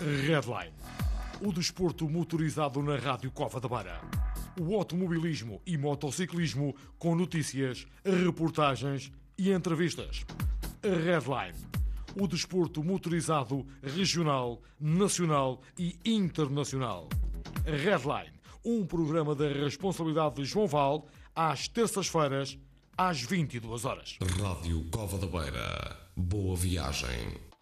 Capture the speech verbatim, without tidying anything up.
Redline. O desporto motorizado na Rádio Cova da Beira. O automobilismo e motociclismo com notícias, reportagens e entrevistas. Redline. O desporto motorizado regional, nacional e internacional. Redline. Um programa da responsabilidade de João Val, às terças-feiras, às vinte e duas horas. Rádio Cova da Beira. Boa viagem.